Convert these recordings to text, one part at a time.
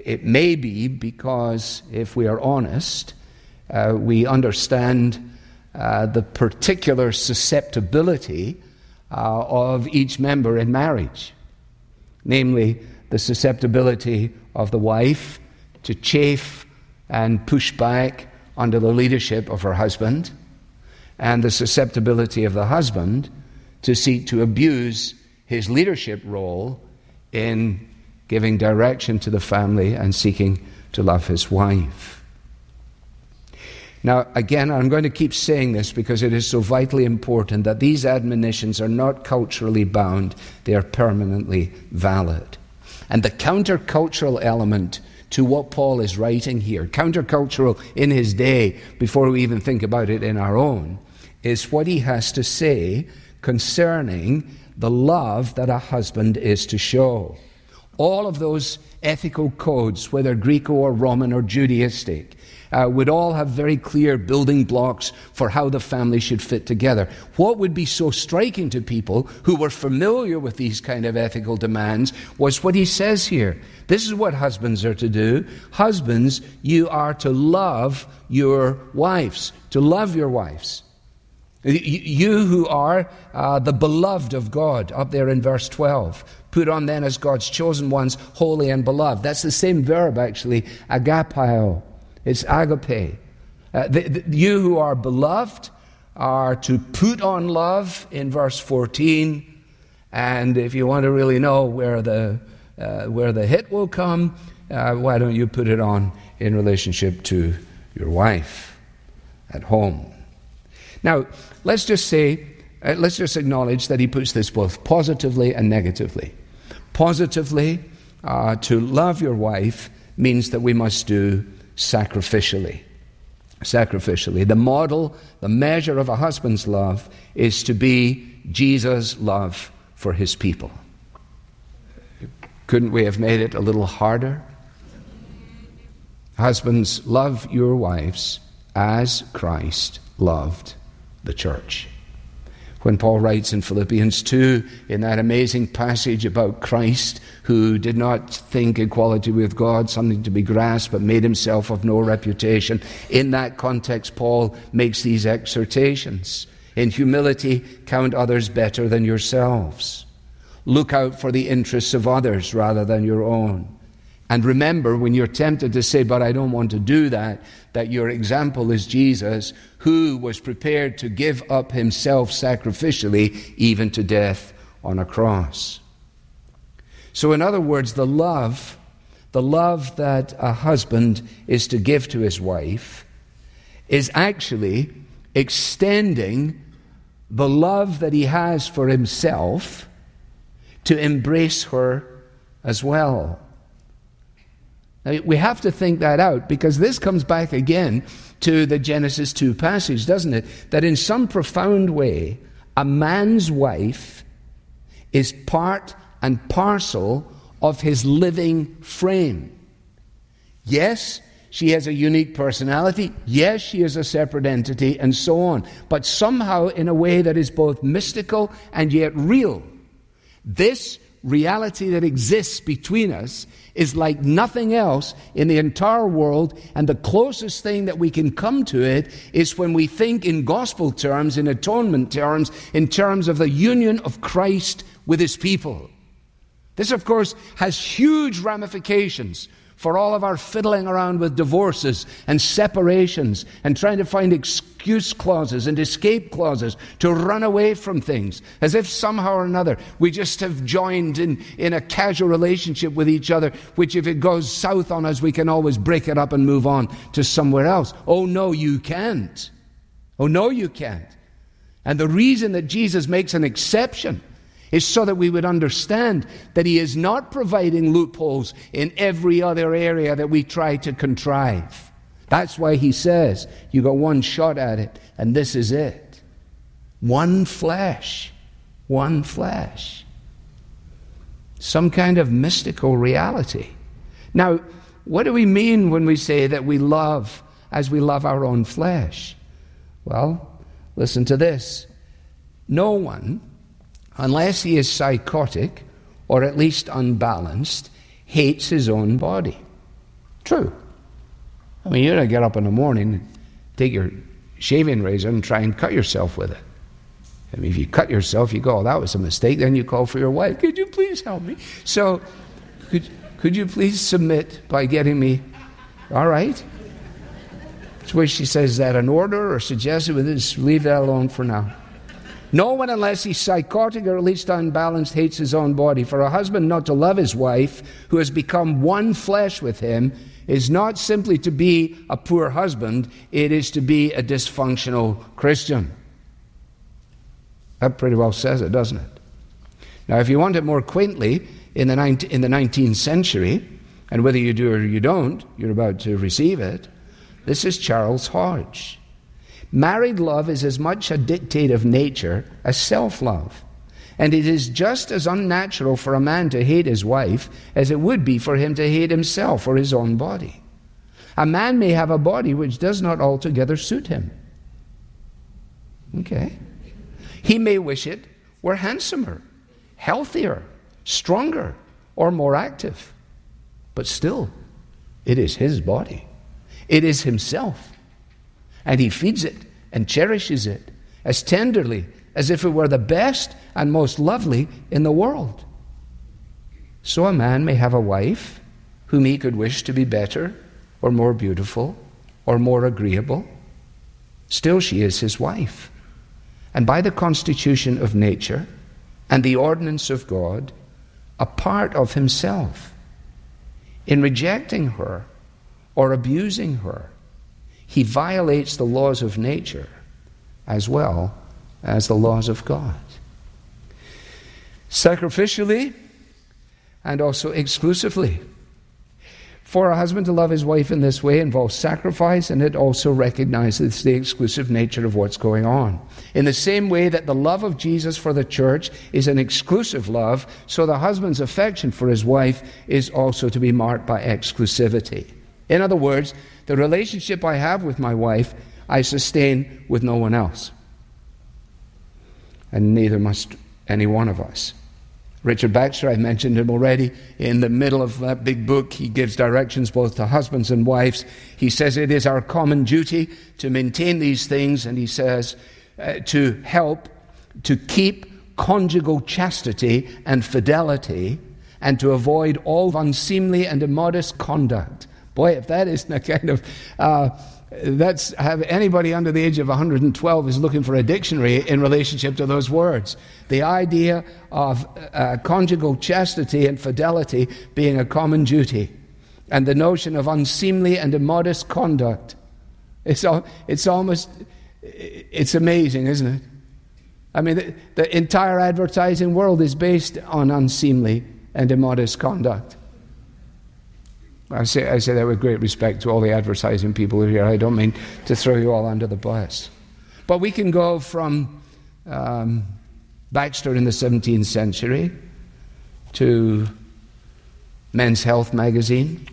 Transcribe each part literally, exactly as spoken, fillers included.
It may be because, if we are honest, uh, we understand uh, the particular susceptibility uh, of each member in marriage. Namely, the susceptibility of the wife to chafe and push back under the leadership of her husband, and the susceptibility of the husband to seek to abuse his leadership role in giving direction to the family and seeking to love his wife. Now, again, I'm going to keep saying this because it is so vitally important that these admonitions are not culturally bound, they are permanently valid. And the countercultural element to what Paul is writing here, countercultural in his day, before we even think about it in our own, is what he has to say concerning the love that a husband is to show. All of those ethical codes, whether Greco or Roman or Judaistic, uh, would all have very clear building blocks for how the family should fit together. What would be so striking to people who were familiar with these kind of ethical demands was what he says here. This is what husbands are to do. Husbands, you are to love your wives, to love your wives. You who are uh, the beloved of God, up there in verse twelve. Put on then as God's chosen ones, holy and beloved. That's the same verb, actually, agapao. It's agape. Uh, the, the, you who are beloved are to put on love in verse fourteen. And if you want to really know where the uh, where the hit will come, uh, why don't you put it on in relationship to your wife at home? Now, let's just say, uh, let's just acknowledge that he puts this both positively and negatively. Positively, uh, to love your wife means that we must do sacrificially. Sacrificially. The model, the measure of a husband's love is to be Jesus' love for his people. Couldn't we have made it a little harder? Husbands, love your wives as Christ loved the church. When Paul writes in Philippians two, in that amazing passage about Christ, who did not think equality with God something to be grasped, but made himself of no reputation, in that context, Paul makes these exhortations. In humility, count others better than yourselves. Look out for the interests of others rather than your own. And remember, when you're tempted to say, but I don't want to do that, that your example is Jesus, who was prepared to give up himself sacrificially, even to death on a cross. So in other words, the love, the love that a husband is to give to his wife is actually extending the love that he has for himself to embrace her as well. Now, we have to think that out, because this comes back again to the Genesis two passage, doesn't it? That in some profound way, a man's wife is part and parcel of his living frame. Yes, she has a unique personality. Yes, she is a separate entity, and so on. But somehow, in a way that is both mystical and yet real, this reality that exists between us is like nothing else in the entire world, and the closest thing that we can come to it is when we think in gospel terms, in atonement terms, in terms of the union of Christ with his people. This, of course, has huge ramifications for all of our fiddling around with divorces and separations and trying to find excuse clauses and escape clauses to run away from things, as if somehow or another we just have joined in, in a casual relationship with each other, which if it goes south on us, we can always break it up and move on to somewhere else. Oh, no, you can't. Oh, no, you can't. And the reason that Jesus makes an exception is so that we would understand that he is not providing loopholes in every other area that we try to contrive. That's why he says, you got one shot at it, and this is it. One flesh. One flesh. Some kind of mystical reality. Now, what do we mean when we say that we love as we love our own flesh? Well, listen to this. No one, unless he is psychotic or at least unbalanced, hates his own body. True. I mean, you don't get up in the morning, take your shaving razor and try and cut yourself with it. I mean, if you cut yourself, you go, oh, that was a mistake. Then you call for your wife. Could you please help me? So, could, could you please submit by getting me, all right? That's where she says, is that an order or suggested with this? Leave that alone for now. No one, unless he's psychotic or at least unbalanced, hates his own body. For a husband not to love his wife, who has become one flesh with him, is not simply to be a poor husband, it is to be a dysfunctional Christian. That pretty well says it, doesn't it? Now, if you want it more quaintly, in the, nineteenth, in the nineteenth century, and whether you do or you don't, you're about to receive it, this is Charles Hodge. Married love is as much a dictate of nature as self-love. And it is just as unnatural for a man to hate his wife as it would be for him to hate himself or his own body. A man may have a body which does not altogether suit him. Okay. He may wish it were handsomer, healthier, stronger, or more active. But still, it is his body. It is himself. And he feeds it and cherishes it as tenderly as if it were the best and most lovely in the world. So a man may have a wife whom he could wish to be better or more beautiful or more agreeable. Still she is his wife. And by the constitution of nature and the ordinance of God, a part of himself. In rejecting her or abusing her, he violates the laws of nature as well as the laws of God. Sacrificially and also exclusively. For a husband to love his wife in this way involves sacrifice, and it also recognizes the exclusive nature of what's going on. In the same way that the love of Jesus for the church is an exclusive love, so the husband's affection for his wife is also to be marked by exclusivity. In other words, the relationship I have with my wife, I sustain with no one else. And neither must any one of us. Richard Baxter, I've mentioned him already, in the middle of that big book, he gives directions both to husbands and wives. He says it is our common duty to maintain these things, and he says uh, to help to keep conjugal chastity and fidelity, and to avoid all unseemly and immodest conduct. Boy, if that isn't a kind of... Uh, That's have anybody under the age of one hundred twelve is looking for a dictionary in relationship to those words. The idea of uh, conjugal chastity and fidelity being a common duty, and the notion of unseemly and immodest conduct. It's all, it's almost it's amazing, isn't it? I mean, the, the entire advertising world is based on unseemly and immodest conduct. I say, I say that with great respect to all the advertising people here. I don't mean to throw you all under the bus. But we can go from um, Baxter in the seventeenth century to Men's Health magazine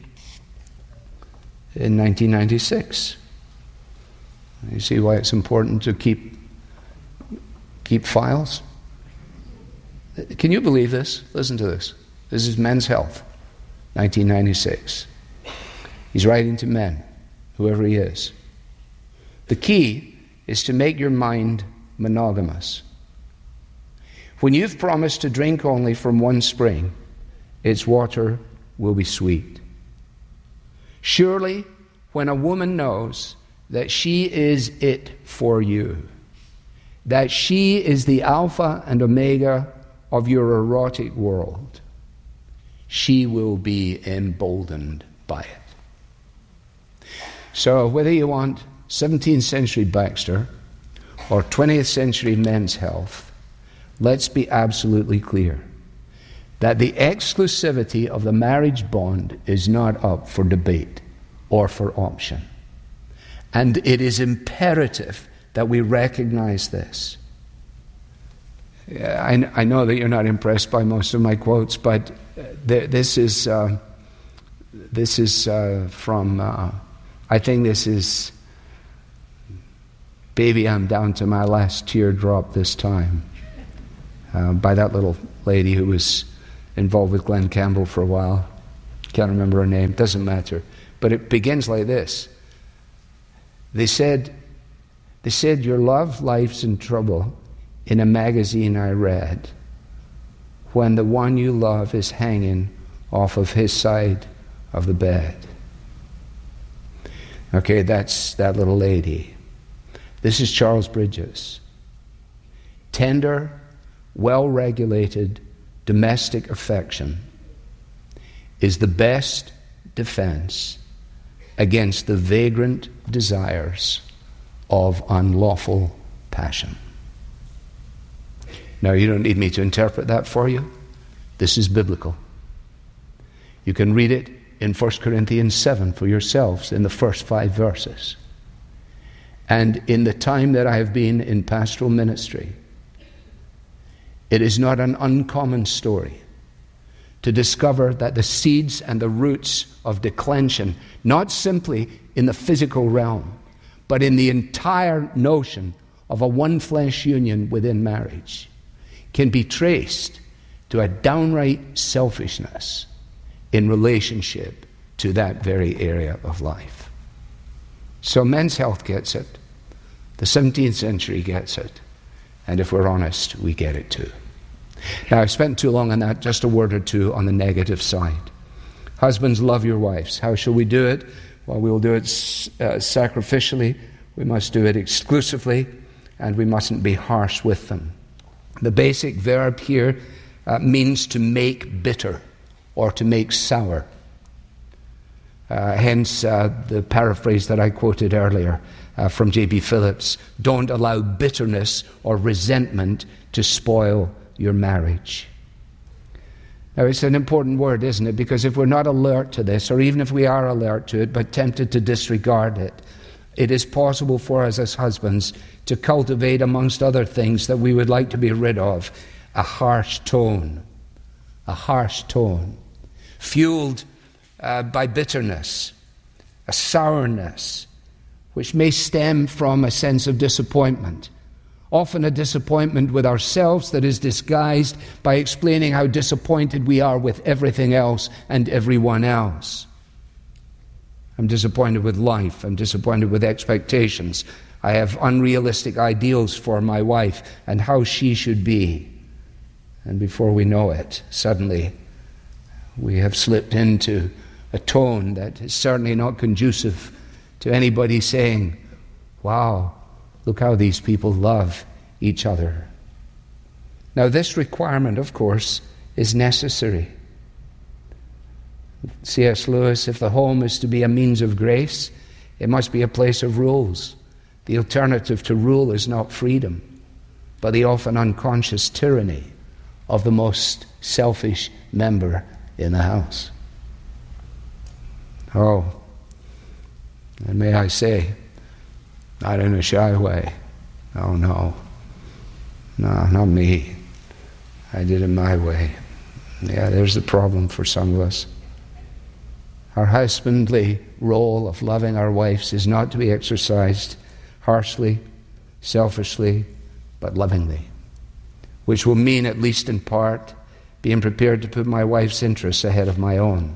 in nineteen ninety-six. You see why it's important to keep, keep files? Can you believe this? Listen to this. This is Men's Health, nineteen ninety-six. He's writing to men, whoever he is. The key is to make your mind monogamous. When you've promised to drink only from one spring, its water will be sweet. Surely, when a woman knows that she is it for you, that she is the Alpha and Omega of your erotic world, she will be emboldened by it. So whether you want seventeenth century Baxter or twentieth century Men's Health, let's be absolutely clear that the exclusivity of the marriage bond is not up for debate or for option. And it is imperative that we recognize this. I, I know that you're not impressed by most of my quotes, but th- this is uh, this is uh, from. Uh, I think this is, "Baby, I'm down to my last teardrop this time," uh, by that little lady who was involved with Glenn Campbell for a while. Can't remember her name, doesn't matter. But it begins like this. They said, they said, your love life's in trouble in a magazine I read when the one you love is hanging off of his side of the bed. Okay, that's that little lady. This is Charles Bridges. Tender, well-regulated domestic affection is the best defense against the vagrant desires of unlawful passion. Now, you don't need me to interpret that for you. This is biblical. You can read it in First Corinthians seven for yourselves in the first five verses. And in the time that I have been in pastoral ministry, it is not an uncommon story to discover that the seeds and the roots of declension, not simply in the physical realm, but in the entire notion of a one-flesh union within marriage, can be traced to a downright selfishness in relationship to that very area of life. So Men's Health gets it. The seventeenth century gets it. And if we're honest, we get it too. Now, I've spent too long on that. Just a word or two on the negative side. Husbands, love your wives. How shall we do it? Well, we will do it uh, sacrificially. We must do it exclusively. And we mustn't be harsh with them. The basic verb here uh, means to make bitter or to make sour. Uh, hence uh, the paraphrase that I quoted earlier uh, from J B Phillips. Don't allow bitterness or resentment to spoil your marriage. Now, it's an important word, isn't it? Because if we're not alert to this, or even if we are alert to it but tempted to disregard it, it is possible for us as husbands to cultivate, amongst other things that we would like to be rid of, a harsh tone. A harsh tone. Fueled uh, by bitterness, a sourness, which may stem from a sense of disappointment. Often a disappointment with ourselves that is disguised by explaining how disappointed we are with everything else and everyone else. I'm disappointed with life. I'm disappointed with expectations. I have unrealistic ideals for my wife and how she should be. And before we know it, suddenly we have slipped into a tone that is certainly not conducive to anybody saying, wow, look how these people love each other. Now, this requirement, of course, is necessary. C S Lewis, if the home is to be a means of grace, it must be a place of rules. The alternative to rule is not freedom, but the often unconscious tyranny of the most selfish member in the house. Oh, and may I say, not in a shy way. Oh, no. No, not me. I did it my way. Yeah, there's the problem for some of us. Our husbandly role of loving our wives is not to be exercised harshly, selfishly, but lovingly, which will mean, at least in part, being prepared to put my wife's interests ahead of my own.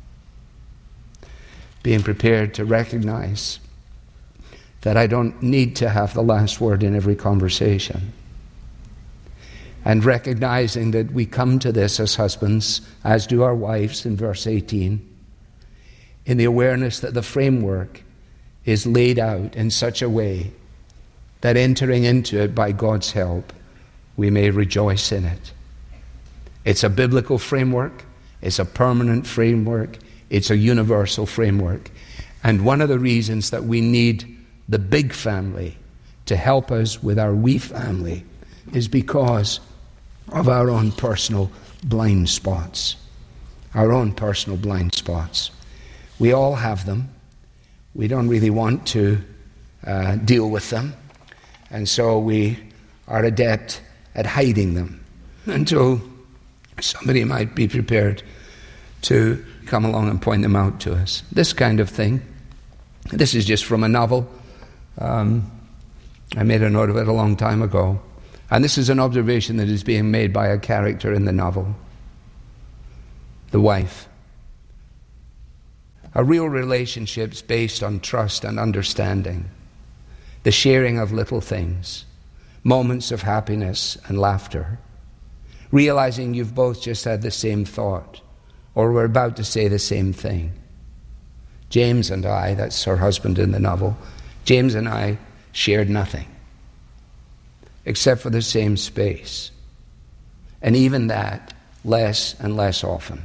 Being prepared to recognize that I don't need to have the last word in every conversation. And recognizing that we come to this as husbands, as do our wives in verse eighteen, in the awareness that the framework is laid out in such a way that entering into it by God's help, we may rejoice in it. It's a biblical framework. It's a permanent framework. It's a universal framework. And one of the reasons that we need the big family to help us with our wee family is because of our own personal blind spots. Our own personal blind spots. We all have them. We don't really want to uh, deal with them. And so we are adept at hiding them until somebody might be prepared to come along and point them out to us. This kind of thing. This is just from a novel. Um, I made a note of it a long time ago. And this is an observation that is being made by a character in the novel. The wife. A real relationship's based on trust and understanding, the sharing of little things, moments of happiness and laughter, realizing you've both just had the same thought or were about to say the same thing. James and I, that's her husband in the novel, James and I shared nothing except for the same space. And even that, less and less often.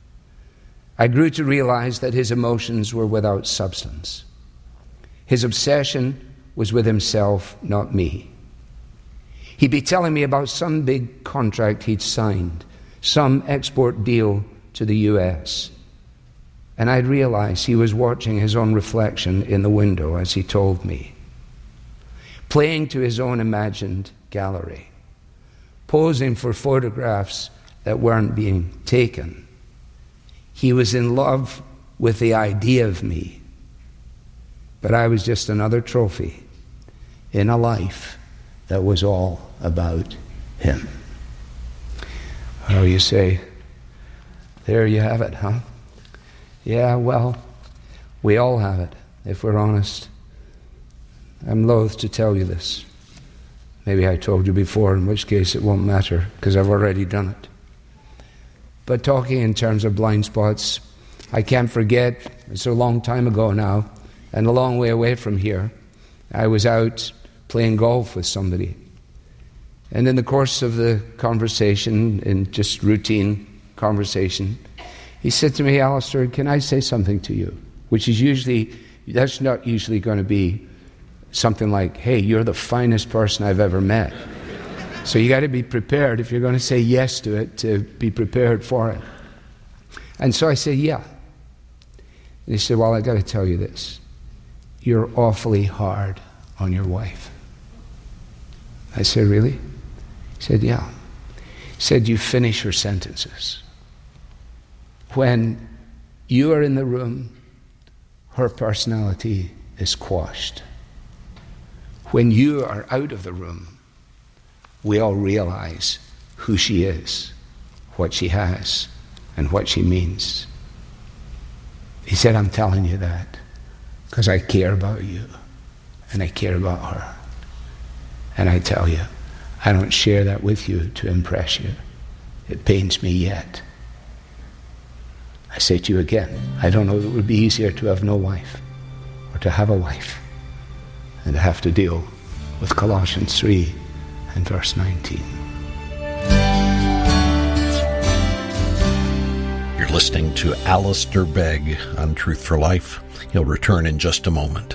I grew to realize that his emotions were without substance. His obsession was with himself, not me. He'd be telling me about some big contract he'd signed, some export deal to the U S, and I'd realize he was watching his own reflection in the window as he told me, playing to his own imagined gallery, posing for photographs that weren't being taken. He was in love with the idea of me, but I was just another trophy in a life that was all about him. Oh, you say, there you have it, huh? Yeah, well, we all have it, if we're honest. I'm loath to tell you this. Maybe I told you before, in which case it won't matter, because I've already done it. But talking in terms of blind spots, I can't forget, it's a long time ago now, and a long way away from here, I was out playing golf with somebody. And in the course of the conversation, in just routine conversation, he said to me, Alistair, can I say something to you? Which is usually, that's not usually going to be something like, hey, you're the finest person I've ever met. So you got to be prepared, if you're going to say yes to it, to be prepared for it. And so I said, yeah. And he said, well, I got to tell you this. You're awfully hard on your wife. I said, really? He said, yeah. He said, you finish her sentences. When you are in the room, her personality is quashed. When you are out of the room, we all realize who she is, what she has, and what she means. He said, I'm telling you that because I care about you and I care about her. And I tell you, I don't share that with you to impress you. It pains me yet. I say to you again, I don't know if it would be easier to have no wife or to have a wife and to have to deal with Colossians three and verse nineteen. You're listening to Alistair Begg on Truth for Life. He'll return in just a moment.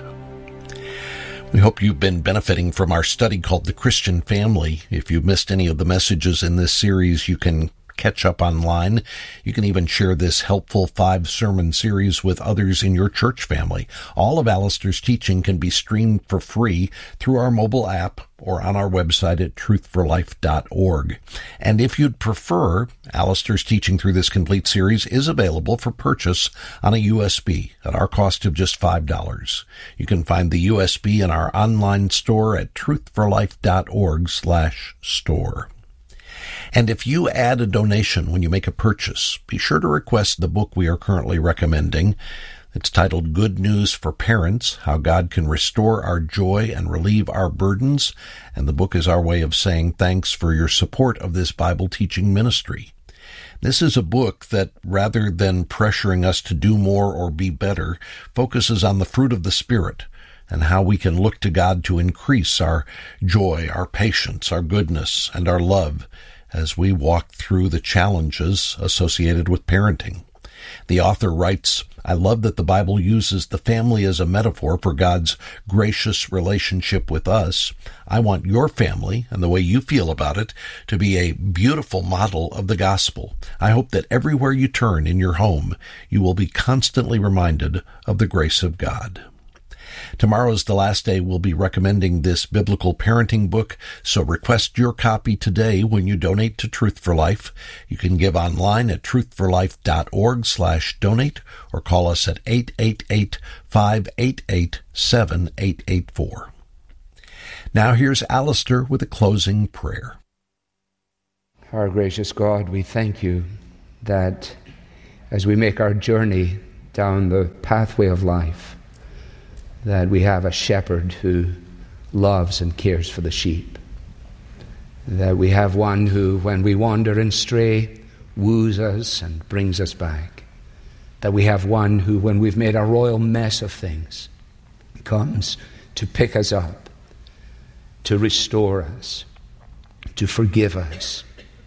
We hope you've been benefiting from our study called The Christian Family. If you missed any of the messages in this series, you can catch up online. You can even share this helpful five-sermon series with others in your church family. All of Alistair's teaching can be streamed for free through our mobile app or on our website at truth for life dot org. And if you'd prefer, Alistair's teaching through this complete series is available for purchase on a U S B at our cost of just five dollars. You can find the U S B in our online store at truth for life dot org slash store. And if you add a donation when you make a purchase, be sure to request the book we are currently recommending. It's titled Good News for Parents, How God Can Restore Our Joy and Relieve Our Burdens. And the book is our way of saying thanks for your support of this Bible teaching ministry. This is a book that, rather than pressuring us to do more or be better, focuses on the fruit of the Spirit and how we can look to God to increase our joy, our patience, our goodness, and our love as we walk through the challenges associated with parenting. The author writes, I love that the Bible uses the family as a metaphor for God's gracious relationship with us. I want your family and the way you feel about it to be a beautiful model of the gospel. I hope that everywhere you turn in your home, you will be constantly reminded of the grace of God. Tomorrow is the last day we'll be recommending this biblical parenting book, so request your copy today when you donate to Truth for Life. You can give online at truth for life dot org slash donate or call us at eight eight eight, five eight eight, seven eight eight four. Now here's Alistair with a closing prayer. Our gracious God, we thank you that as we make our journey down the pathway of life, that we have a shepherd who loves and cares for the sheep. That we have one who, when we wander and stray, woos us and brings us back. That we have one who, when we've made a royal mess of things, comes to pick us up, to restore us, to forgive us,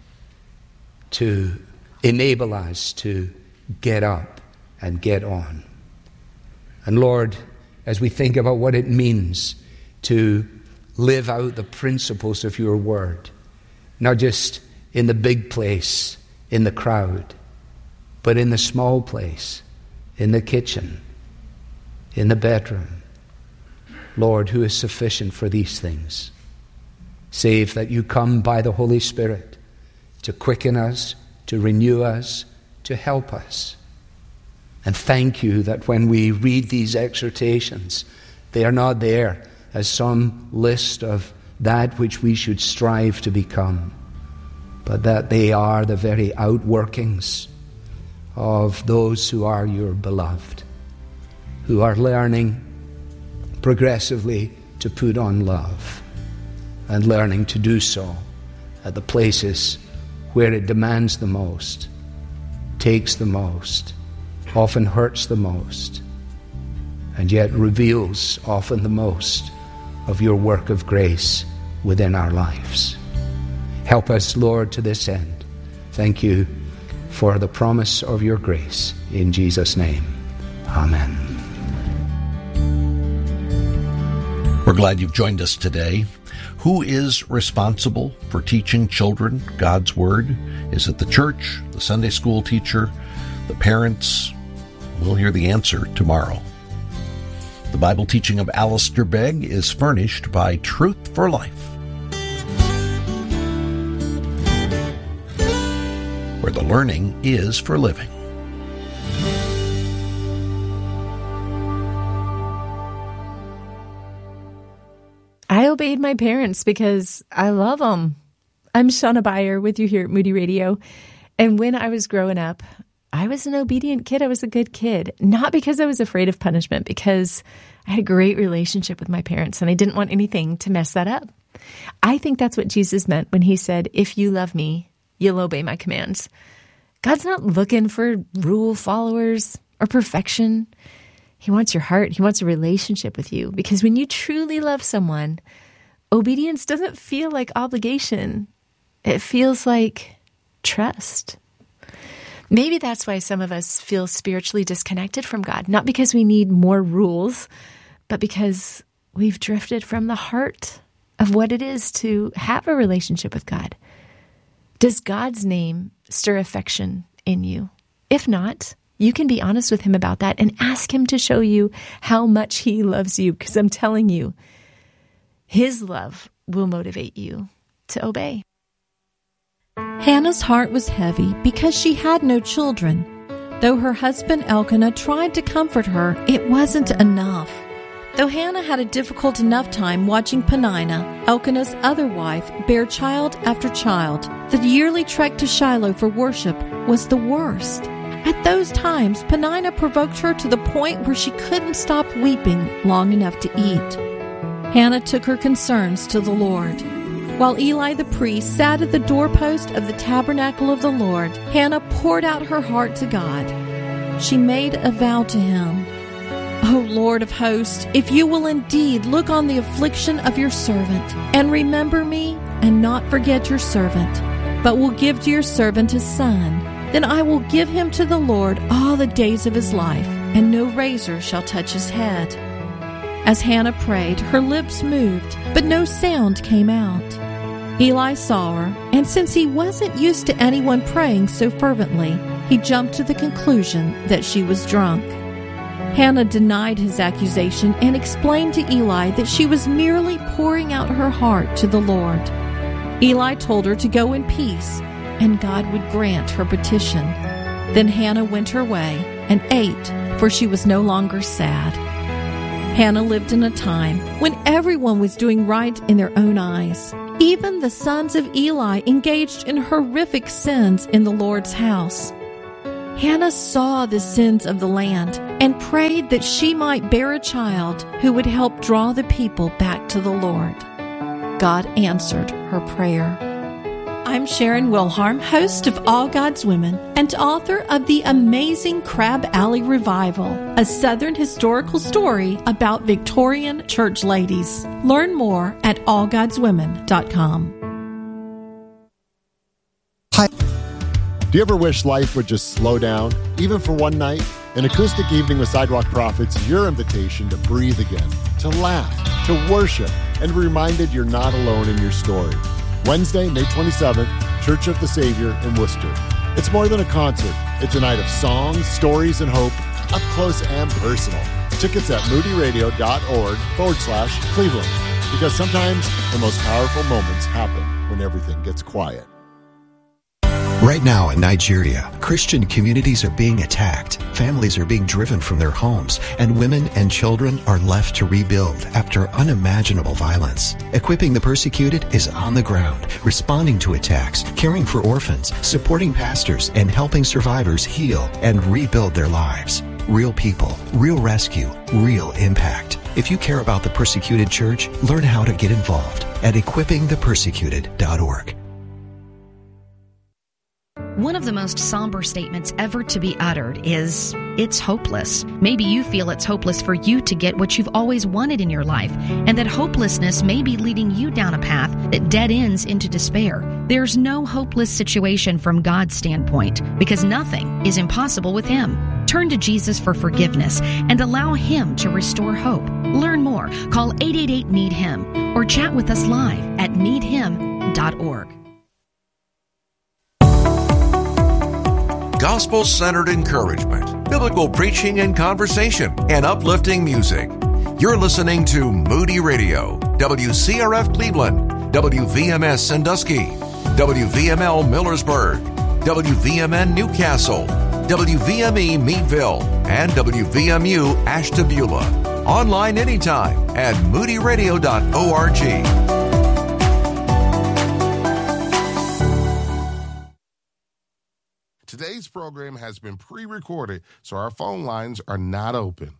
to enable us to get up and get on. And Lord, as we think about what it means to live out the principles of your word, not just in the big place, in the crowd, but in the small place, in the kitchen, in the bedroom. Lord, who is sufficient for these things, save that you come by the Holy Spirit to quicken us, to renew us, to help us. And thank you that when we read these exhortations, they are not there as some list of that which we should strive to become, but that they are the very outworkings of those who are your beloved, who are learning progressively to put on love, and learning to do so at the places where it demands the most, takes the most, often hurts the most, and yet reveals often the most of your work of grace within our lives. Help us, Lord, to this end. Thank you for the promise of your grace. In Jesus' name, amen. We're glad you've joined us today. Who is responsible for teaching children God's Word? Is it the church, the Sunday school teacher, the parents? We'll hear the answer tomorrow. The Bible teaching of Alistair Begg is furnished by Truth for Life, where the learning is for living. I obeyed my parents because I love them. I'm Shauna Beyer with you here at Moody Radio. And when I was growing up, I was an obedient kid. I was a good kid. Not because I was afraid of punishment, because I had a great relationship with my parents and I didn't want anything to mess that up. I think that's what Jesus meant when he said, if you love me, you'll obey my commands. God's not looking for rule followers or perfection. He wants your heart. He wants a relationship with you, because when you truly love someone, obedience doesn't feel like obligation. It feels like trust. Maybe that's why some of us feel spiritually disconnected from God, not because we need more rules, but because we've drifted from the heart of what it is to have a relationship with God. Does God's name stir affection in you? If not, you can be honest with him about that and ask him to show you how much he loves you, because I'm telling you, his love will motivate you to obey. Hannah's heart was heavy because she had no children. Though her husband Elkanah tried to comfort her, it wasn't enough. Though Hannah had a difficult enough time watching Peninnah, Elkanah's other wife, bear child after child, the yearly trek to Shiloh for worship was the worst. At those times, Peninnah provoked her to the point where she couldn't stop weeping long enough to eat. Hannah took her concerns to the Lord. While Eli the priest sat at the doorpost of the tabernacle of the Lord, Hannah poured out her heart to God. She made a vow to him. O Lord of hosts, if you will indeed look on the affliction of your servant, and remember me, and not forget your servant, but will give to your servant a son, then I will give him to the Lord all the days of his life, and no razor shall touch his head. As Hannah prayed, her lips moved, but no sound came out. Eli saw her, and since he wasn't used to anyone praying so fervently, he jumped to the conclusion that she was drunk. Hannah denied his accusation and explained to Eli that she was merely pouring out her heart to the Lord. Eli told her to go in peace, and God would grant her petition. Then Hannah went her way and ate, for she was no longer sad. Hannah lived in a time when everyone was doing right in their own eyes. Even the sons of Eli engaged in horrific sins in the Lord's house. Hannah saw the sins of the land and prayed that she might bear a child who would help draw the people back to the Lord. God answered her prayer. I'm Sharon Wilharm, host of All God's Women and author of The Amazing Crab Alley Revival, a Southern historical story about Victorian church ladies. Learn more at all gods women dot com. Hi. Do you ever wish life would just slow down, even for one night? An acoustic evening with Sidewalk Prophets is your invitation to breathe again, to laugh, to worship, and be reminded you're not alone in your story. Wednesday, May twenty-seventh, Church of the Savior in Worcester. It's more than a concert. It's a night of songs, stories, and hope, up close and personal. Tickets at moodyradio.org forward slash Cleveland. Because sometimes the most powerful moments happen when everything gets quiet. Right now in Nigeria, Christian communities are being attacked, families are being driven from their homes, and women and children are left to rebuild after unimaginable violence. Equipping the Persecuted is on the ground, responding to attacks, caring for orphans, supporting pastors, and helping survivors heal and rebuild their lives. Real people, real rescue, real impact. If you care about the persecuted church, learn how to get involved at equipping the persecuted dot org. One of the most somber statements ever to be uttered is, it's hopeless. Maybe you feel it's hopeless for you to get what you've always wanted in your life, and that hopelessness may be leading you down a path that dead ends into despair. There's no hopeless situation from God's standpoint, because nothing is impossible with Him. Turn to Jesus for forgiveness and allow Him to restore hope. Learn more. Call eight eight eight, need him or chat with us live at need him dot org. Gospel-centered encouragement, biblical preaching and conversation, and uplifting music. You're listening to Moody Radio, W C R F Cleveland, W V M S Sandusky, W V M L Millersburg, W V M N Newcastle, W V M E Meadville, and W V M U Ashtabula. Online anytime at moody radio dot org. Today's program has been pre-recorded, so our phone lines are not open.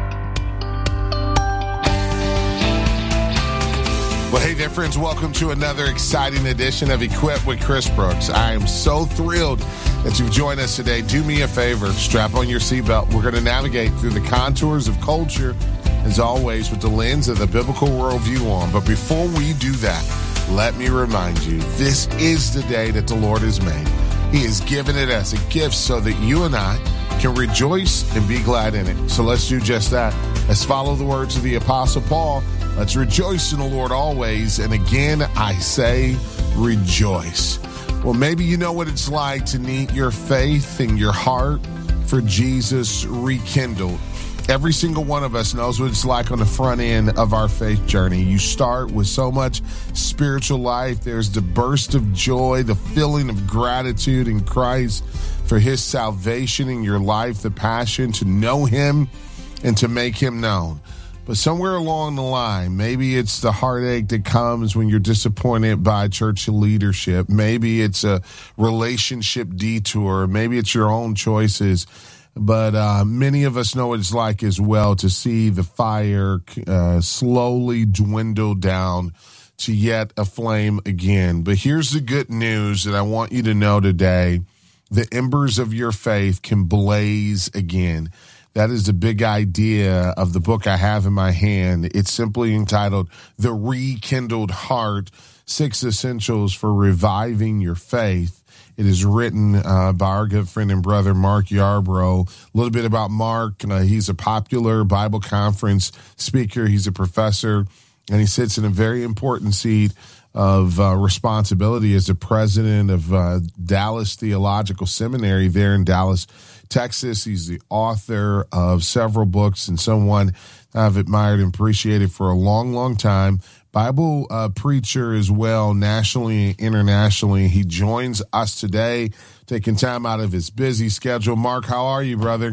Well, hey there, friends. Welcome to another exciting edition of Equip with Chris Brooks. I am so thrilled that you've joined us today. Do me a favor. Strap on your seatbelt. We're going to navigate through the contours of culture, as always, with the lens of the biblical worldview on. But before we do that, let me remind you, this is the day that the Lord has made. He has given it as a gift so that you and I can rejoice and be glad in it. So let's do just that. Let's follow the words of the Apostle Paul. Let's rejoice in the Lord always. And again, I say rejoice. Well, maybe you know what it's like to need your faith and your heart for Jesus rekindled. Every single one of us knows what it's like on the front end of our faith journey. You start with so much spiritual life. There's the burst of joy, the feeling of gratitude in Christ for His salvation in your life, the passion to know Him and to make Him known. But somewhere along the line, maybe it's the heartache that comes when you're disappointed by church leadership. Maybe it's a relationship detour. Maybe it's your own choices. But uh, many of us know what it's like as well to see the fire uh, slowly dwindle down to yet a flame again. But here's the good news that I want you to know today. The embers of your faith can blaze again. That is the big idea of the book I have in my hand. It's simply entitled The Rekindled Heart, Six Essentials for Reviving Your Faith. It is written uh, by our good friend and brother, Mark Yarbrough. A little bit about Mark. Uh, he's a popular Bible conference speaker. He's a professor, and he sits in a very important seat of uh, responsibility as the president of uh, Dallas Theological Seminary there in Dallas, Texas. He's the author of several books and someone I've admired and appreciated for a long, long time. Bible uh, preacher as well, nationally and internationally. He joins us today, taking time out of his busy schedule. Mark, how are you, brother?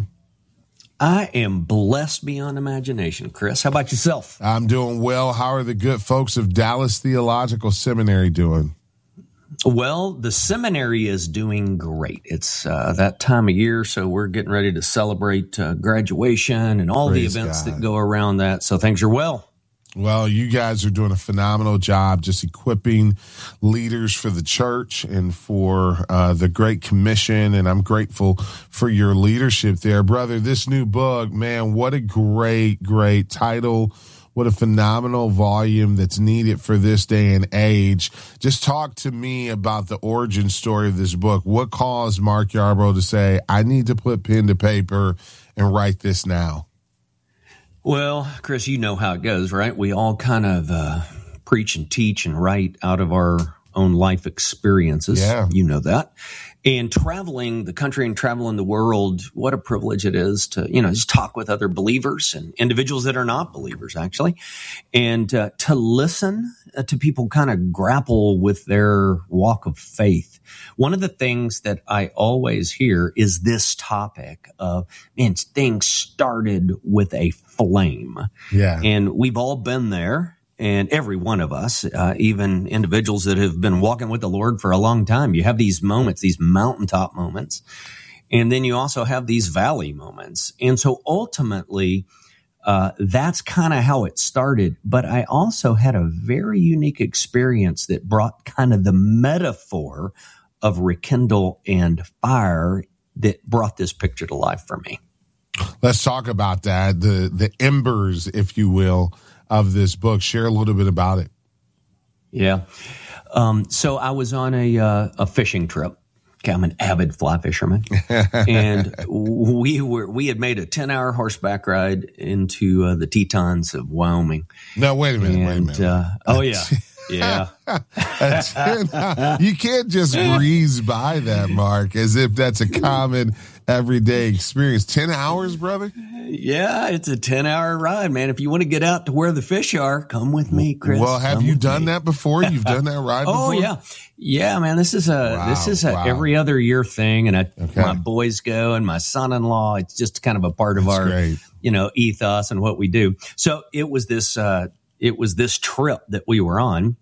I am blessed beyond imagination. Chris, how about yourself? I'm doing well. How are the good folks of Dallas Theological Seminary doing? Well, the seminary is doing great. It's uh, that time of year, so we're getting ready to celebrate uh, graduation and all Praise the events God. that go around that. So things are well. Well, you guys are doing a phenomenal job just equipping leaders for the church and for uh, the Great Commission, and I'm grateful for your leadership there. Brother, this new book, man, what a great, great title. What a phenomenal volume that's needed for this day and age. Just talk to me about the origin story of this book. What caused Mark Yarbrough to say, I need to put pen to paper and write this now? Well, Chris, you know how it goes, right? We all kind of uh, preach and teach and write out of our own life experiences. Yeah. You know that. And traveling the country and traveling the world, what a privilege it is to, you know, just talk with other believers and individuals that are not believers, actually, and uh, to listen uh, to people kind of grapple with their walk of faith. One of the things that I always hear is this topic of, man, things started with a flame. Yeah. And we've all been there. And every one of us, uh, even individuals that have been walking with the Lord for a long time, you have these moments, these mountaintop moments. And then you also have these valley moments. And so ultimately, uh, that's kind of how it started. But I also had a very unique experience that brought kind of the metaphor of rekindle and fire that brought this picture to life for me. Let's talk about that, the the embers, if you will, of this book. Share a little bit about it. Yeah. Um, so I was on a uh, a fishing trip. Okay, I'm an avid fly fisherman, and we were we had made a ten hour horseback ride into uh, the Tetons of Wyoming. No, wait a minute, and, wait a minute. Uh, oh yeah, yeah. You can't just breeze by that, Mark, as if that's a common everyday experience. Ten hours, brother? Yeah, it's a ten hour ride, man. If you want to get out to where the fish are, come with me, Chris. Well, have come you done me. that before? You've done that ride before? Oh yeah, yeah, man. This is a Wow, this is a wow. every other year thing, and I, Okay. my boys go, and my son in law. It's just kind of a part of That's our great. you know ethos and what we do. So it was this uh, it was this trip that we were on.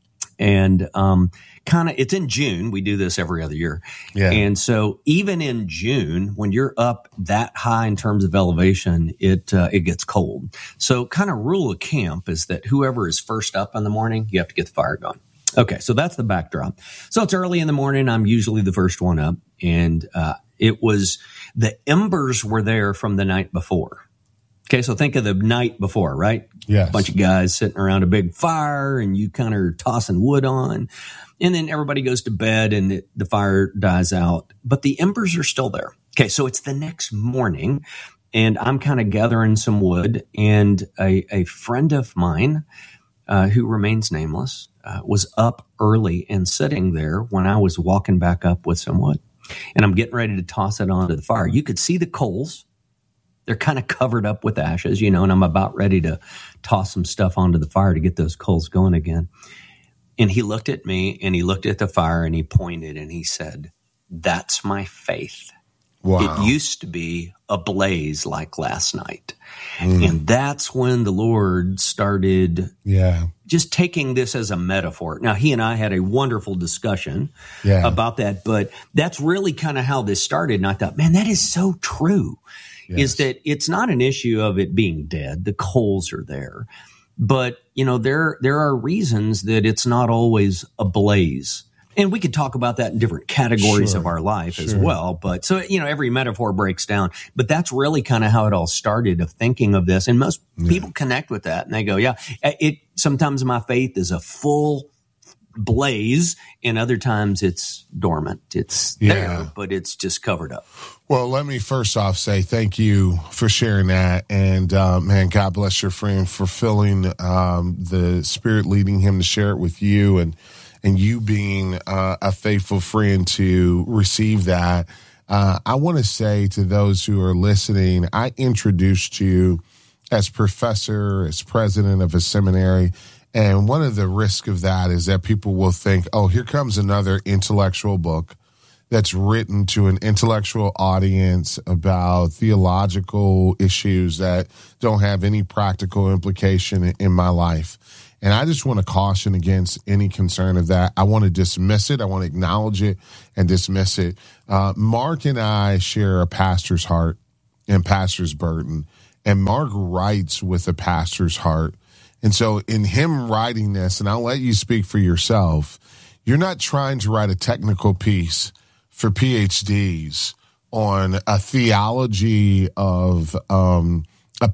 And um, kind of, it's in June. We do this every other year. Yeah. And so even in June, when you're up that high in terms of elevation, it uh, it gets cold. So kind of rule of camp is that whoever is first up in the morning, you have to get the fire going. Okay, so that's the backdrop. So it's early in the morning. I'm usually the first one up. And uh, it was, the embers were there from the night before. Okay, so think of the night before, right? Yes. A bunch of guys sitting around a big fire and you kind of are tossing wood on. And then everybody goes to bed and it, the fire dies out. But the embers are still there. Okay, so it's the next morning and I'm kind of gathering some wood. And a, a friend of mine uh, who remains nameless uh, was up early and sitting there when I was walking back up with some wood. And I'm getting ready to toss it onto the fire. You could see the coals. They're kind of covered up with ashes, you know, and I'm about ready to toss some stuff onto the fire to get those coals going again. And he looked at me and he looked at the fire and he pointed and he said, "That's my faith. Wow. It used to be ablaze like last night." Mm. And that's when the Lord started Yeah. just taking this as a metaphor. Now, he and I had a wonderful discussion Yeah. about that, but that's really kind of how this started. And I thought, man, that is so true. Yes. Is that it's not an issue of it being dead. The coals are there. But, you know, there there are reasons that it's not always ablaze. And we could talk about that in different categories Sure. of our life as Sure. well. But so, you know, every metaphor breaks down. But that's really kind of how it all started, of thinking of this. And most people connect with that and they go, yeah, it sometimes my faith is a full blaze and other times it's dormant. It's Yeah. there, but it's just covered up. Well, let me first off say thank you for sharing that. And, uh, man, God bless your friend for feeling um, the Spirit leading him to share it with you and and you being uh, a faithful friend to receive that. Uh, I want to say to those who are listening, I introduced you as professor, as president of a seminary. And one of the risks of that is that people will think, oh, here comes another intellectual book that's written to an intellectual audience about theological issues that don't have any practical implication in, in my life. And I just want to caution against any concern of that. I want to dismiss it. I want to acknowledge it and dismiss it. Uh, Mark and I share a pastor's heart and pastor's burden. And Mark writes with a pastor's heart. And so in him writing this, and I'll let you speak for yourself, you're not trying to write a technical piece for P H Ds on a theology of um,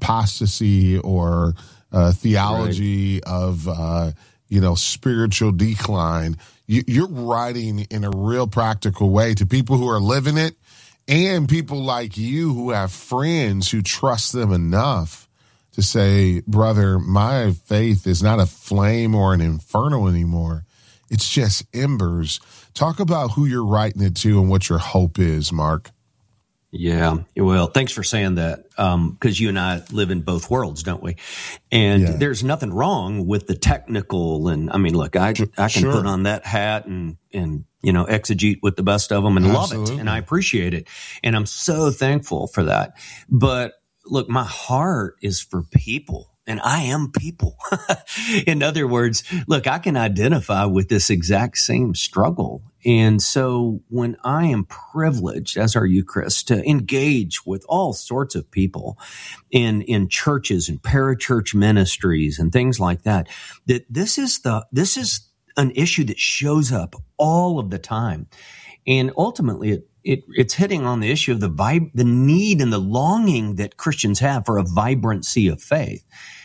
apostasy or a theology right. of, uh, you know, spiritual decline. You, you're writing in a real practical way to people who are living it and people like you who have friends who trust them enough to say, brother, my faith is not a flame or an inferno anymore. It's just embers. Talk about who you're writing it to and what your hope is, Mark. Yeah, well, thanks for saying that, um, because you and I live in both worlds, don't we? And yeah. there's nothing wrong with the technical. And I mean, look, I I can sure. put on that hat and and you know exegete with the best of them and Absolutely. love it, and I appreciate it, and I'm so thankful for that. But look, my heart is for people. And I am people. In other words, look, I can identify with this exact same struggle. And so when I am privileged, as are you, Chris, to engage with all sorts of people in, in churches and parachurch ministries and things like that, that this is the, this is an issue that shows up all of the time. And ultimately it, It, it's hitting on the issue of the vib- the need and the longing that Christians have for a vibrancy of faith.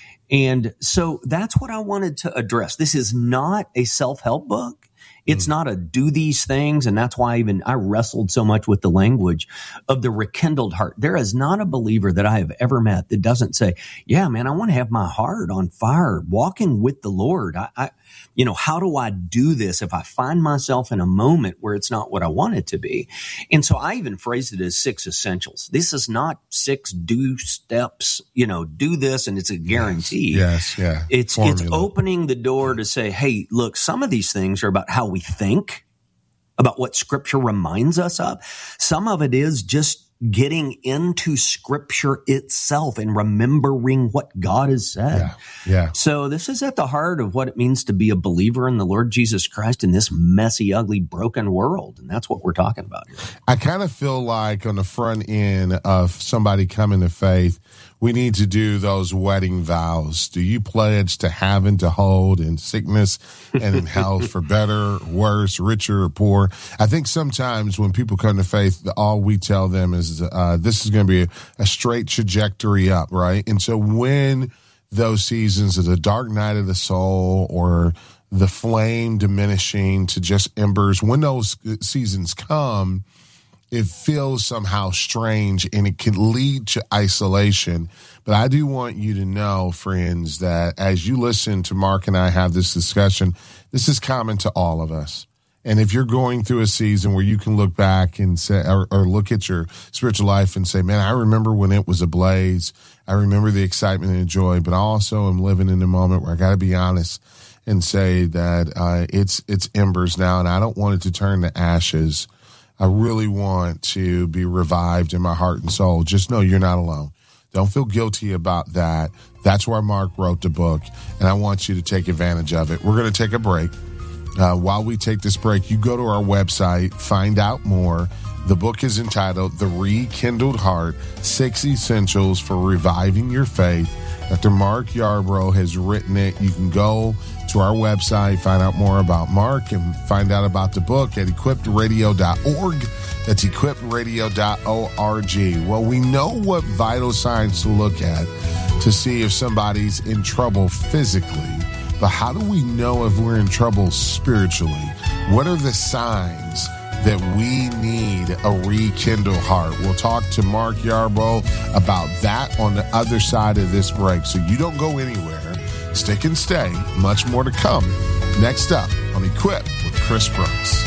And so that's what I wanted to address. This is not a self-help book. It's mm. not a do these things. And that's why even I wrestled so much with the language of the rekindled heart. There is not a believer that I have ever met that doesn't say, yeah, man, I want to have my heart on fire, walking with the Lord. I, I You know, how do I do this if I find myself in a moment where it's not what I want it to be? And so I even phrased it as six essentials. This is not six do steps, you know, do this and it's a guarantee. Yes, yes yeah. It's Formula. It's opening the door to say, hey, look, some of these things are about how we think, about what Scripture reminds us of. Some of it is just getting into Scripture itself and remembering what God has said. Yeah, yeah. So this is at the heart of what it means to be a believer in the Lord Jesus Christ in this messy, ugly, broken world. And that's what we're talking about here. I kind of feel like on the front end of somebody coming to faith, we need to do those wedding vows. Do you pledge to have and to hold in sickness and in health for better, worse, richer, or poor? I think sometimes when people come to faith, all we tell them is uh, this is going to be a, a straight trajectory up, right? And so when those seasons of the dark night of the soul or the flame diminishing to just embers, when those seasons come, it feels somehow strange and it can lead to isolation. But I do want you to know, friends, that as you listen to Mark and I have this discussion, this is common to all of us. And if you're going through a season where you can look back and say, or, or look at your spiritual life and say, man, I remember when it was ablaze. I remember the excitement and the joy, but I also am living in a moment where I got to be honest and say that uh, it's it's embers now, and I don't want it to turn to ashes. I really want to be revived in my heart and soul. Just know you're not alone. Don't feel guilty about that. That's why Mark wrote the book, and I want you to take advantage of it. We're going to take a break. Uh, while we take this break, you go to our website, find out more. The book is entitled The Rekindled Heart, Six Essentials for Reviving Your Faith. Doctor Mark Yarbrough has written it. You can go to our website, find out more about Mark, and find out about the book at equipped radio dot org. That's equipped radio dot org. Well, we know what vital signs to look at to see if somebody's in trouble physically. But how do we know if we're in trouble spiritually? What are the signs that we need a rekindled heart? We'll talk to Mark Yarbrough about that on the other side of this break. So you don't go anywhere. Stick and stay. Much more to come. Next up on Equip with Chris Brooks.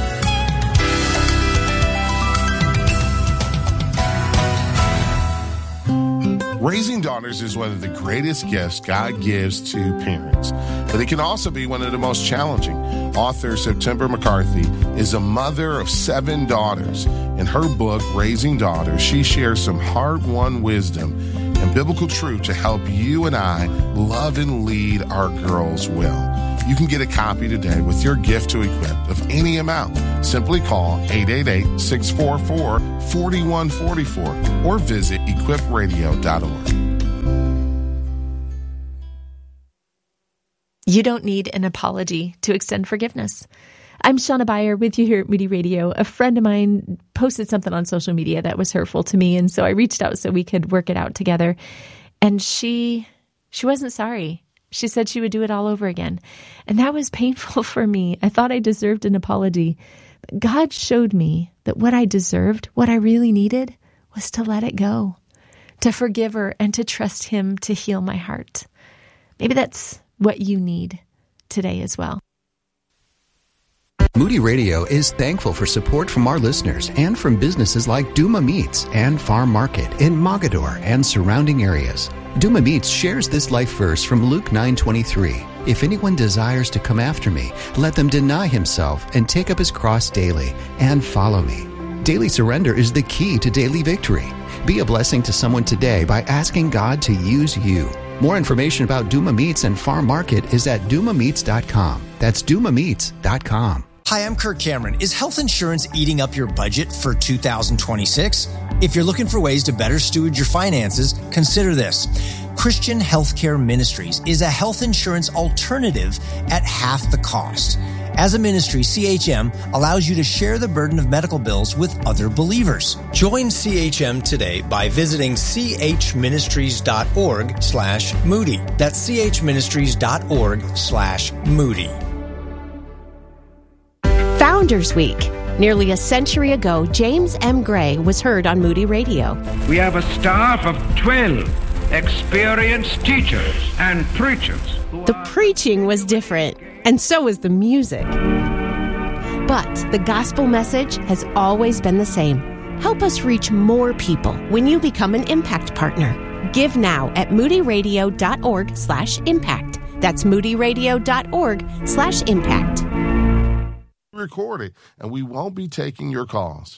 Raising daughters is one of the greatest gifts God gives to parents, but it can also be one of the most challenging. Author September McCarthy is a mother of seven daughters. In her book, Raising Daughters, she shares some hard-won wisdom and biblical truth to help you and I love and lead our girls well. You can get a copy today with your gift to Equip of any amount. Simply call eight eight eight, six four four, four one four four or visit equip radio dot org. You don't need an apology to extend forgiveness. I'm Shauna Beyer with you here at Moody Radio. A friend of mine posted something on social media that was hurtful to me, and so I reached out so we could work it out together. And she she wasn't sorry. She said she would do it all over again. And that was painful for me. I thought I deserved an apology. But God showed me that what I deserved, what I really needed, was to let it go, to forgive her and to trust him to heal my heart. Maybe that's what you need today as well. Moody Radio is thankful for support from our listeners and from businesses like Duma Meats and Farm Market in Mogador and surrounding areas. Duma Meats shares this life verse from Luke nine twenty-three. If anyone desires to come after me, let them deny himself and take up his cross daily and follow me. Daily surrender is the key to daily victory. Be a blessing to someone today by asking God to use you. More information about Duma Meats and Farm Market is at duma meats dot com. That's duma meats dot com. Hi, I'm Kirk Cameron. Is health insurance eating up your budget for two thousand twenty-six? If you're looking for ways to better steward your finances, consider this. Christian Healthcare Ministries is a health insurance alternative at half the cost. As a ministry, C H M allows you to share the burden of medical bills with other believers. Join C H M today by visiting chministries.org slash Moody. That's chministries.org slash Moody. Founders Week. Nearly a century ago, James M. Gray was heard on Moody Radio. We have a staff of twelve experienced teachers and preachers. The preaching was different, and so was the music. But the gospel message has always been the same. Help us reach more people when you become an Impact Partner. Give now at moodyradio.org slash impact. That's moodyradio.org slash impact. Recorded, and we won't be taking your calls.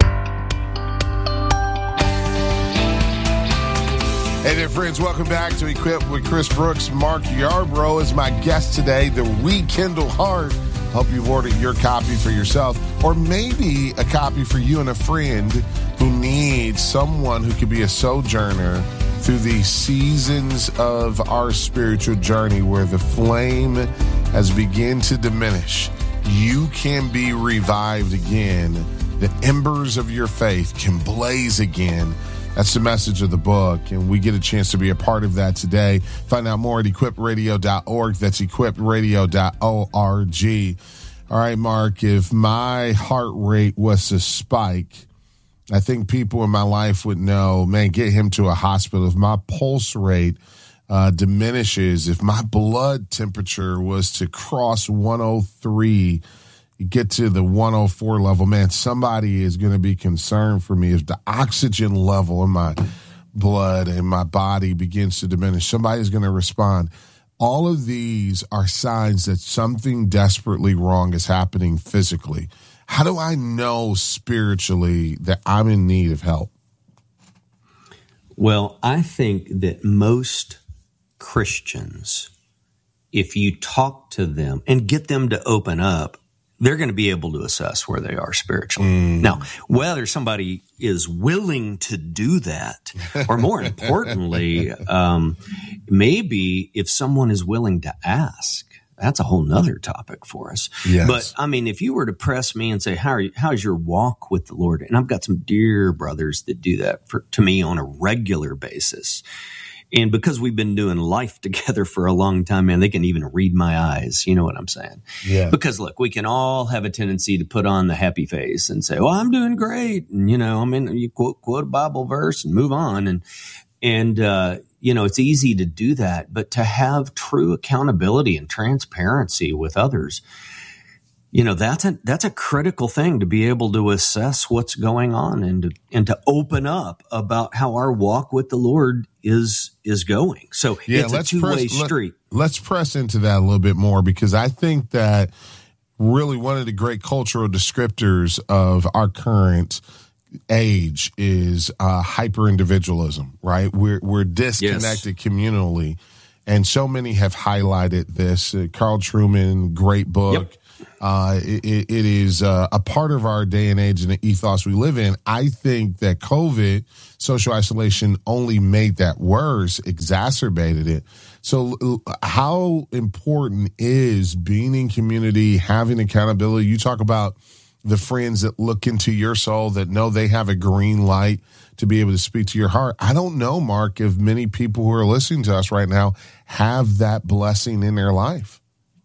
Hey there, friends. Welcome back to Equip with Chris Brooks. Mark Yarbrough is my guest today, the Rekindle Heart. Hope you've ordered your copy for yourself, or maybe a copy for you and a friend who needs someone who could be a sojourner through the seasons of our spiritual journey where the flame has begun to diminish. You can be revived again. The embers of your faith can blaze again. That's the message of the book, and we get a chance to be a part of that today. Find out more at equip radio dot org. That's equip radio dot org. All right, Mark, if my heart rate was to spike, I think people in my life would know, man, get him to a hospital. If my pulse rate uh, diminishes, if my blood temperature was to cross one oh three, get to the one oh four level, man, somebody is going to be concerned for me. If the oxygen level in my blood and my body begins to diminish, somebody's going to respond. All of these are signs that something desperately wrong is happening physically. How do I know spiritually that I'm in need of help? Well, I think that most Christians, if you talk to them and get them to open up, they're going to be able to assess where they are spiritually. Mm. Now, whether somebody is willing to do that, or more importantly, um, maybe if someone is willing to ask, that's a whole nother topic for us. Yes. But I mean, if you were to press me and say, how are you, how's your walk with the Lord? And I've got some dear brothers that do that for, to me on a regular basis. And because we've been doing life together for a long time, man, they can even read my eyes. You know what I'm saying? Yeah. Because look, we can all have a tendency to put on the happy face and say, well, I'm doing great. And, you know, I mean, you quote, quote a Bible verse and move on. And, and, uh, you know, it's easy to do that, but to have true accountability and transparency with others, you know, that's a, that's a critical thing to be able to assess what's going on and to, and to open up about how our walk with the Lord is, is going. So yeah, it's let's a two-way press, street. Let, let's press into that a little bit more, because I think that really one of the great cultural descriptors of our current age is uh, hyper individualism, right? We're we're disconnected yes. communally, and so many have highlighted this. Uh, Carl Trueman, great book. Yep. Uh, it, it is uh, a part of our day and age and the ethos we live in. I think that COVID, social isolation, only made that worse, exacerbated it. So how important is being in community, having accountability? You talk about the friends that look into your soul, that know they have a green light to be able to speak to your heart. I don't know, Mark, if many people who are listening to us right now have that blessing in their life.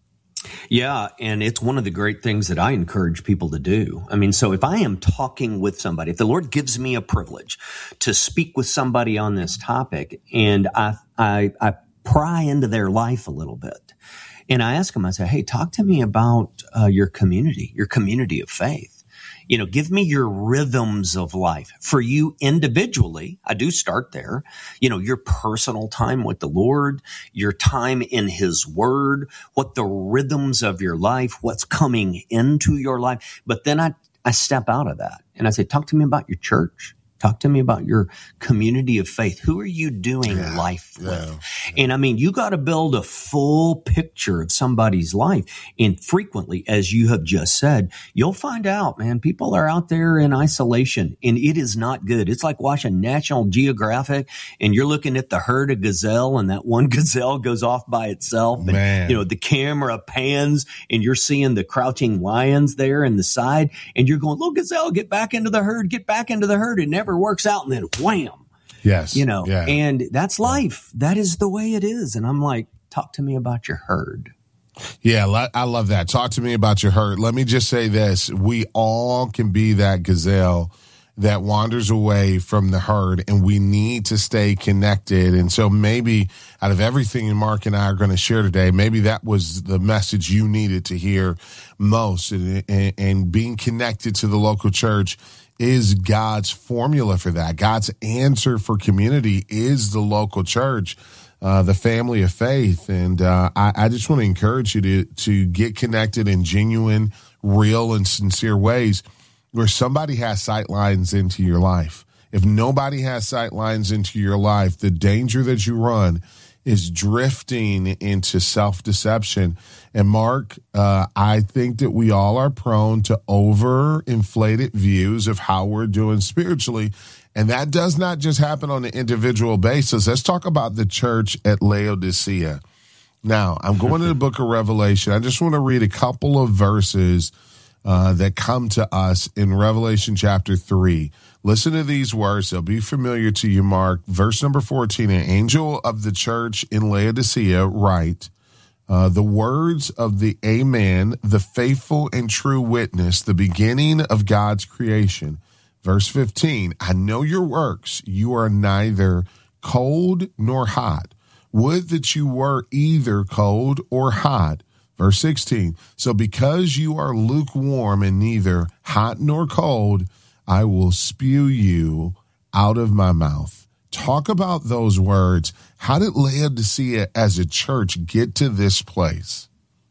Yeah, and it's one of the great things that I encourage people to do. I mean, so if I am talking with somebody, if the Lord gives me a privilege to speak with somebody on this topic, and I I, I pry into their life a little bit, and I ask them, I say, hey, talk to me about uh, your community, your community of faith. You know, give me your rhythms of life. For you individually, I do start there. You know, your personal time with the Lord, your time in His Word, what the rhythms of your life, what's coming into your life. But then I, I step out of that and I say, talk to me about your church. Talk to me about your community of faith. Who are you doing yeah, life with? Yeah. And I mean, you got to build a full picture of somebody's life. And frequently, as you have just said, you'll find out, man, people are out there in isolation and it is not good. It's like watching National Geographic and you're looking at the herd of gazelle and that one gazelle goes off by itself. And, man. You know, the camera pans and you're seeing the crouching lions there in the side and you're going, little gazelle, get back into the herd, get back into the herd. It never works out, and then wham. Yes. You know, yeah. and that's life. That is the way it is. And I'm like, talk to me about your herd. Yeah, I love that. Talk to me about your herd. Let me just say this. We all can be that gazelle that wanders away from the herd, and we need to stay connected. And so maybe out of everything Mark and I are going to share today, maybe that was the message you needed to hear most. And, and, and being connected to the local church is God's formula for that. God's answer for community is the local church, uh, the family of faith. And uh, I, I just want to encourage you to, to get connected in genuine, real, and sincere ways where somebody has sight lines into your life. If nobody has sight lines into your life, the danger that you run is drifting into self-deception. And Mark, uh, I think that we all are prone to over-inflated views of how we're doing spiritually. And that does not just happen on an individual basis. Let's talk about the church at Laodicea. Now, I'm going to the book of Revelation. I just want to read a couple of verses uh, that come to us in Revelation chapter three. Listen to these words. They'll be familiar to you, Mark. Verse number fourteen, an angel of the church in Laodicea write, uh, the words of the Amen, the faithful and true witness, the beginning of God's creation. Verse fifteen, I know your works. You are neither cold nor hot. Would that you were either cold or hot. Verse sixteen, so because you are lukewarm and neither hot nor cold, I will spew you out of my mouth. Talk about those words. How did Laodicea as a church get to this place?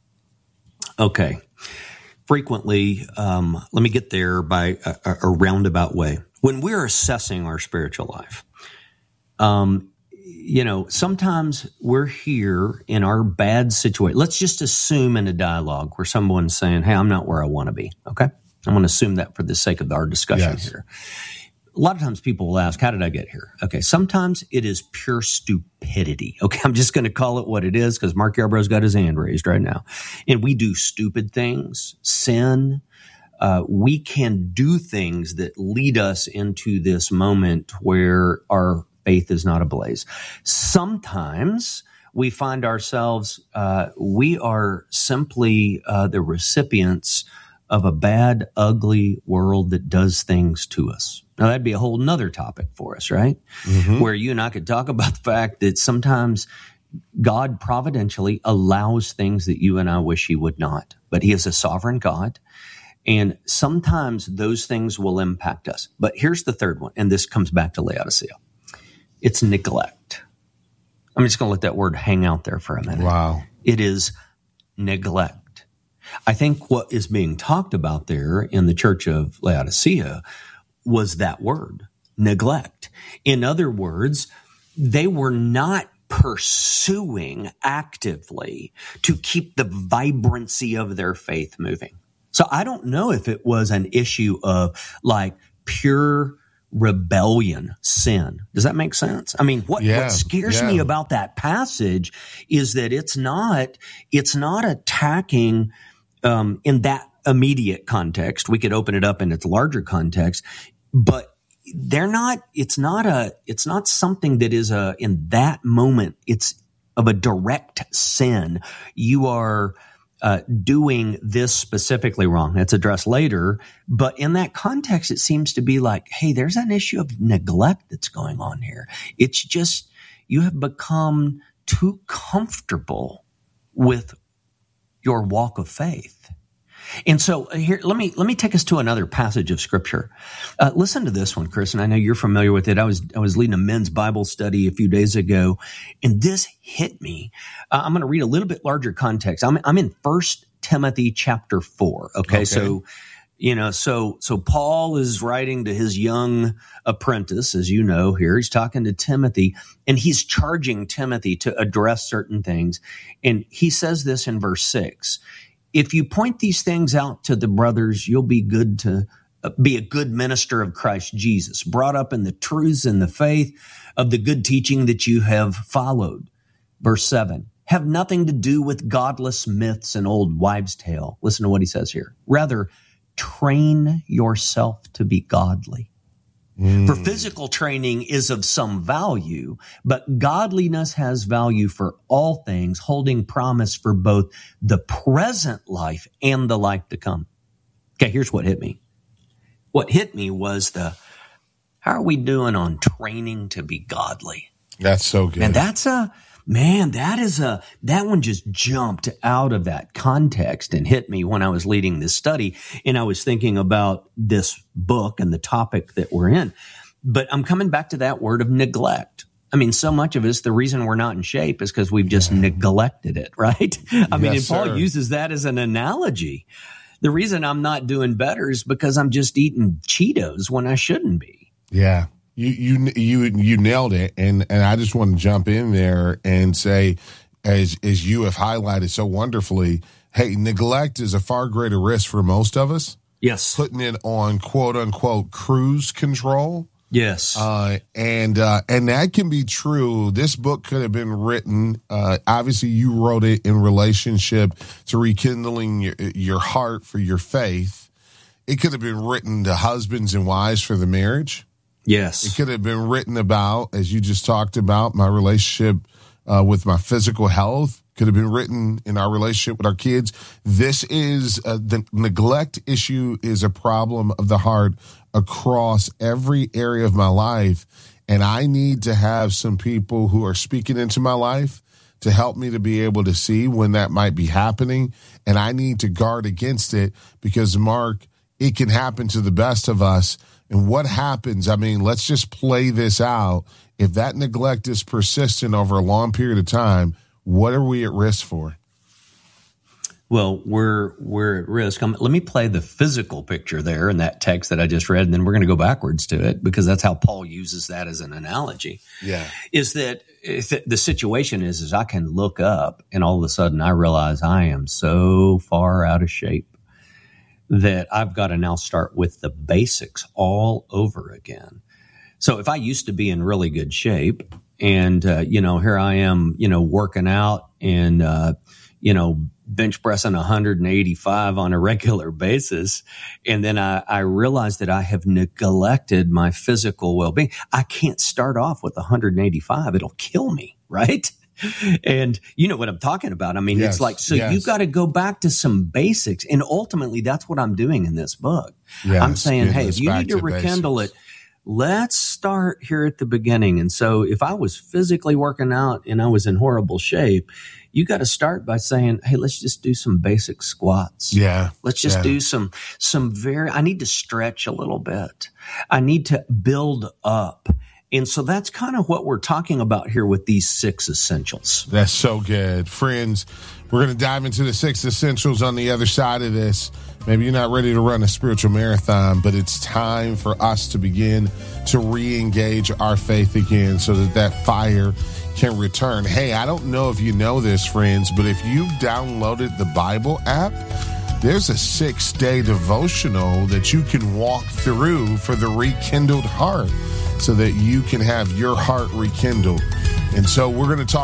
Okay. Frequently, um, let me get there by a, a roundabout way. When we're assessing our spiritual life, um, you know, sometimes we're here in our bad situation. Let's just assume in a dialogue where someone's saying, hey, I'm not where I want to be. Okay. I'm going to assume that for the sake of our discussion yes. here. A lot of times people will ask, how did I get here? Okay. Sometimes it is pure stupidity. Okay. I'm just going to call it what it is because Mark Yarbrough's got his hand raised right now. And we do stupid things, sin. Uh, we can do things that lead us into this moment where our faith is not ablaze. Sometimes we find ourselves, uh, we are simply uh, the recipients of a bad, ugly world that does things to us. Now, that'd be a whole nother topic for us, right? Mm-hmm. Where you and I could talk about the fact that sometimes God providentially allows things that you and I wish He would not. But He is a sovereign God. And sometimes those things will impact us. But here's the third one, and this comes back to Laodicea. It's neglect. I'm just going to let that word hang out there for a minute. Wow. It is neglect. I think what is being talked about there in the church of Laodicea was that word, neglect. In other words, they were not pursuing actively to keep the vibrancy of their faith moving. So I don't know if it was an issue of like pure rebellion, sin. Does that make sense? I mean, what, yeah, what scares yeah. me about that passage is that it's not, it's not attacking, um, in that immediate context. We could open it up in its larger context, but they're not, it's not a, it's not something that is a, in that moment, it's of a direct sin. You are, uh, doing this specifically wrong. That's addressed later. But in that context, it seems to be like, hey, there's an issue of neglect that's going on here. It's just, you have become too comfortable with your walk of faith. And so here, let me, let me take us to another passage of scripture. Uh, listen to this one, Chris, and I know you're familiar with it. I was, I was leading a men's Bible study a few days ago, and this hit me. Uh, I'm going to read a little bit larger context. I'm, I'm in First Timothy chapter four. Okay? okay. So, you know, so, so Paul is writing to his young apprentice, as you know here. He's talking to Timothy, and he's charging Timothy to address certain things. And he says this in verse six. If you point these things out to the brothers, you'll be good to uh, be a good minister of Christ Jesus, brought up in the truths and the faith of the good teaching that you have followed. Verse seven, have nothing to do with godless myths and old wives' tale. Listen to what he says here. Rather, train yourself to be godly. Mm. For physical training is of some value, but godliness has value for all things, holding promise for both the present life and the life to come. Okay, here's what hit me. What hit me was the, how are we doing on training to be godly? That's so good. And that's a, man, that is a, that one just jumped out of that context and hit me when I was leading this study. And I was thinking about this book and the topic that we're in. But I'm coming back to that word of neglect. I mean, so much of us, the reason we're not in shape is because we've just yeah. neglected it, right? I mean, yes, and Paul sir. uses that as an analogy. The reason I'm not doing better is because I'm just eating Cheetos when I shouldn't be. Yeah. You you you you nailed it, and and I just want to jump in there and say, as as you have highlighted so wonderfully, hey, neglect is a far greater risk for most of us. Yes, putting it on quote unquote cruise control. Yes, uh, and uh, and that can be true. This book could have been written. Uh, obviously, you wrote it in relationship to rekindling your, your heart for your faith. It could have been written to husbands and wives for the marriage. Yes. It could have been written about, as you just talked about, my relationship uh, with my physical health. Could have been written in our relationship with our kids. This is, uh, the neglect issue is a problem of the heart across every area of my life. And I need to have some people who are speaking into my life to help me to be able to see when that might be happening. And I need to guard against it because, Mark, it can happen to the best of us. And what happens, I mean, let's just play this out. If that neglect is persistent over a long period of time, what are we at risk for? Well, we're we're at risk. Um, let me play the physical picture there in that text that I just read, and then we're going to go backwards to it because that's how Paul uses that as an analogy. Yeah. Is that if it, the situation is, is I can look up and all of a sudden I realize I am so far out of shape that I've got to now start with the basics all over again. So if I used to be in really good shape and, uh, you know, here I am, you know, working out and, uh, you know, bench pressing one hundred eighty-five on a regular basis. And then I, I realized that I have neglected my physical well-being. I can't start off with one hundred eighty-five. It'll kill me, right? And you know what I'm talking about. I mean, yes, it's like, so yes. you've got to go back to some basics. And ultimately, that's what I'm doing in this book. Yes, I'm saying, hey, if you need to, to rekindle basics. it, let's start here at the beginning. And so if I was physically working out and I was in horrible shape, you got to start by saying, hey, let's just do some basic squats. Yeah. Let's just yeah. do some, some very, I need to stretch a little bit. I need to build up. And so that's kind of what we're talking about here with these six essentials. That's so good. Friends, we're going to dive into the six essentials on the other side of this. Maybe you're not ready to run a spiritual marathon, but it's time for us to begin to re-engage our faith again so that that fire can return. Hey, I don't know if you know this, friends, but if you've downloaded the Bible app, there's a six-day devotional that you can walk through for the rekindled heart so that you can have your heart rekindled. And so we're going to talk